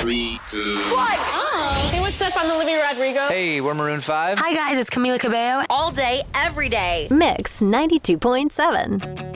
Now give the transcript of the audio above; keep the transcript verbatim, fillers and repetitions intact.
Three, two. What? Oh. Hey, what's up? I'm Olivia Rodrigo. Hey, we're Maroon five. Hi, guys. It's Camila Cabello. All day, every day. Mix ninety-two point seven.